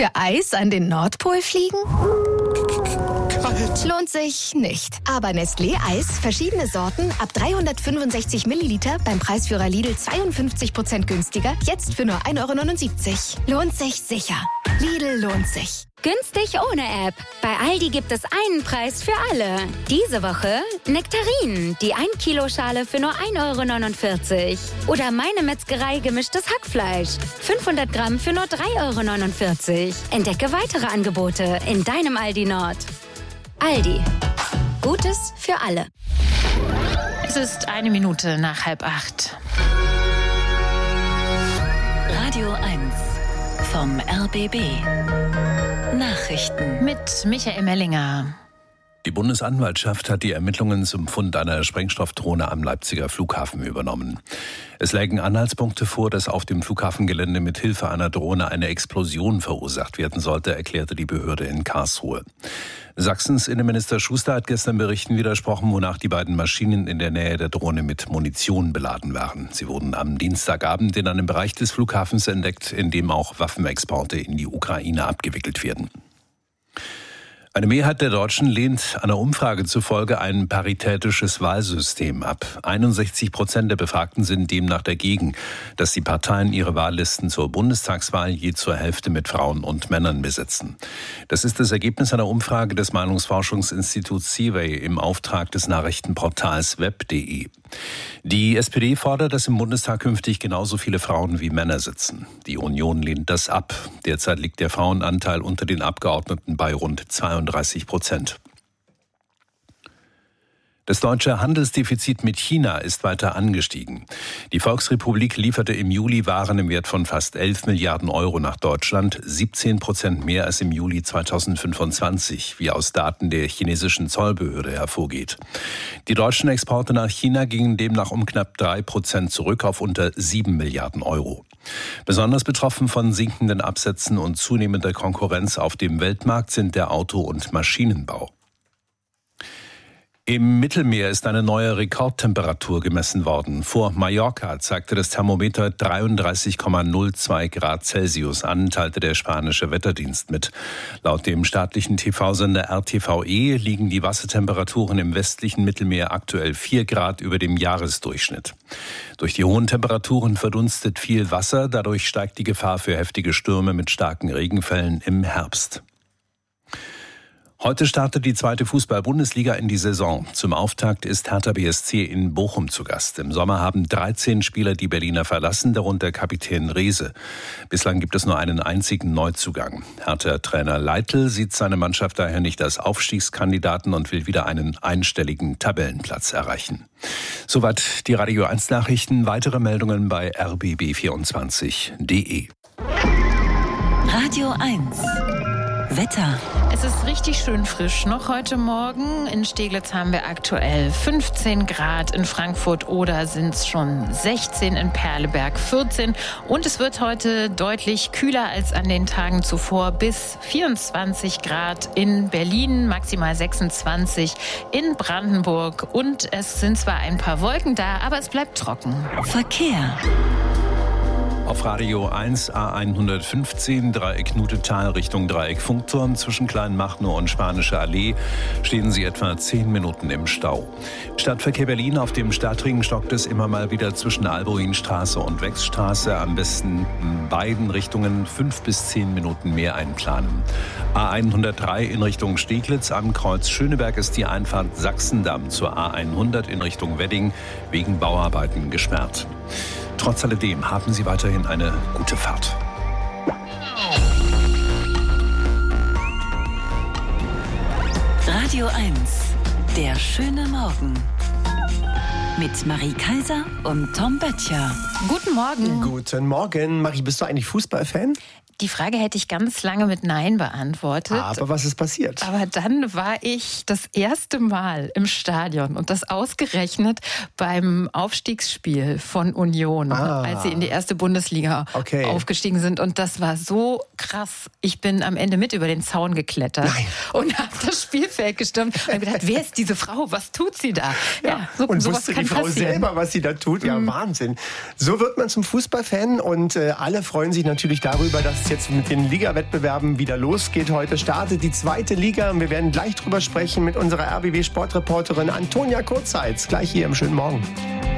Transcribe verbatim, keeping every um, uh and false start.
Für Eis an den Nordpol fliegen? Kalt. Lohnt sich nicht. Aber Nestlé Eis, verschiedene Sorten, ab dreihundertfünfundsechzig Milliliter, beim Preisführer Lidl zweiundfünfzig Prozent günstiger, jetzt für nur ein Euro neunundsiebzig. Lohnt sich sicher. Lidl lohnt sich. Günstig ohne App. Bei Aldi gibt es einen Preis für alle. Diese Woche Nektarinen, die ein Kilo Schale für nur ein Euro neunundvierzig. Oder Meine Metzgerei gemischtes Hackfleisch. fünfhundert Gramm für nur drei Euro neunundvierzig. Entdecke weitere Angebote in deinem Aldi Nord. Aldi. Gutes für alle. Es ist eine Minute nach halb acht. Radio eins vom R B B. Nachrichten mit Michael Mellinger. Die Bundesanwaltschaft hat die Ermittlungen zum Fund einer Sprengstoffdrohne am Leipziger Flughafen übernommen. Es lägen Anhaltspunkte vor, dass auf dem Flughafengelände mit Hilfe einer Drohne eine Explosion verursacht werden sollte, erklärte die Behörde in Karlsruhe. Sachsens Innenminister Schuster hat gestern Berichten widersprochen, wonach die beiden Maschinen in der Nähe der Drohne mit Munition beladen waren. Sie wurden am Dienstagabend in einem Bereich des Flughafens entdeckt, in dem auch Waffenexporte in die Ukraine abgewickelt werden. Eine Mehrheit der Deutschen lehnt einer Umfrage zufolge ein paritätisches Wahlsystem ab. einundsechzig Prozent der Befragten sind demnach dagegen, dass die Parteien ihre Wahllisten zur Bundestagswahl je zur Hälfte mit Frauen und Männern besetzen. Das ist das Ergebnis einer Umfrage des Meinungsforschungsinstituts Seaway im Auftrag des Nachrichtenportals web punkt de. Die S P D fordert, dass im Bundestag künftig genauso viele Frauen wie Männer sitzen. Die Union lehnt das ab. Derzeit liegt der Frauenanteil unter den Abgeordneten bei rund zweiunddreißig Prozent. Das deutsche Handelsdefizit mit China ist weiter angestiegen. Die Volksrepublik lieferte im Juli Waren im Wert von fast elf Milliarden Euro nach Deutschland, siebzehn Prozent mehr als im Juli zweitausendfünfundzwanzig, wie aus Daten der chinesischen Zollbehörde hervorgeht. Die deutschen Exporte nach China gingen demnach um knapp drei Prozent zurück auf unter sieben Milliarden Euro. Besonders betroffen von sinkenden Absätzen und zunehmender Konkurrenz auf dem Weltmarkt sind der Auto- und Maschinenbau. Im Mittelmeer ist eine neue Rekordtemperatur gemessen worden. Vor Mallorca zeigte das Thermometer dreiunddreißig Komma null zwei Grad Celsius an, teilte der spanische Wetterdienst mit. Laut dem staatlichen T V-Sender R T V E liegen die Wassertemperaturen im westlichen Mittelmeer aktuell vier Grad über dem Jahresdurchschnitt. Durch die hohen Temperaturen verdunstet viel Wasser, dadurch steigt die Gefahr für heftige Stürme mit starken Regenfällen im Herbst. Heute startet die zweite Fußball-Bundesliga in die Saison. Zum Auftakt ist Hertha B S C in Bochum zu Gast. Im Sommer haben dreizehn Spieler die Berliner verlassen, darunter Kapitän Rehse. Bislang gibt es nur einen einzigen Neuzugang. Hertha-Trainer Leitl sieht seine Mannschaft daher nicht als Aufstiegskandidaten und will wieder einen einstelligen Tabellenplatz erreichen. Soweit die Radio eins Nachrichten. Weitere Meldungen bei r b b vierundzwanzig punkt de. Radio eins Wetter. Es ist richtig schön frisch noch heute Morgen. In Steglitz haben wir aktuell fünfzehn Grad, in Frankfurt oder sind es schon sechzehn, in Perleberg vierzehn. Und es wird heute deutlich kühler als an den Tagen zuvor, bis vierundzwanzig Grad in Berlin, maximal sechsundzwanzig in Brandenburg. Und es sind zwar ein paar Wolken da, aber es bleibt trocken. Verkehr. Auf Radio eins A hundertfünfzehn Dreieck Nutetal Richtung Dreieck Funkturm zwischen Kleinmachnow und Spanische Allee stehen Sie etwa zehn Minuten im Stau. Stadtverkehr Berlin auf dem Stadtring stockt es immer mal wieder zwischen Albuinstraße und Wechsstraße. Am besten in beiden Richtungen fünf bis zehn Minuten mehr einplanen. A hundertdrei in Richtung Steglitz am Kreuz Schöneberg ist die Einfahrt Sachsendamm zur A hundert in Richtung Wedding wegen Bauarbeiten gesperrt. Trotz alledem haben Sie weiterhin eine gute Fahrt. Radio eins, der schöne Morgen. Mit Marie Kaiser und Tom Böttcher. Guten Morgen. Guten Morgen. Marie, bist du eigentlich Fußballfan? Die Frage hätte ich ganz lange mit Nein beantwortet. Aber was ist passiert? Aber dann war ich das erste Mal im Stadion und das ausgerechnet beim Aufstiegsspiel von Union, ah. als sie in die erste Bundesliga okay. aufgestiegen sind. Und das war so krass. Ich bin am Ende mit über den Zaun geklettert Nein. und habe das Spielfeld gestürmt und gedacht, wer ist diese Frau? Was tut sie da? Ja, ja so, und sowas wusste kann die Frau passieren. selber, was sie da tut? Ja, mhm. Wahnsinn. So wird man zum Fußballfan und äh, alle freuen sich natürlich darüber, dass es jetzt mit den Liga-Wettbewerben wieder losgeht. Heute startet die zweite Liga und wir werden gleich drüber sprechen mit unserer R B B-Sportreporterin Antonia Kurzheitz. Gleich hier im schönen Morgen.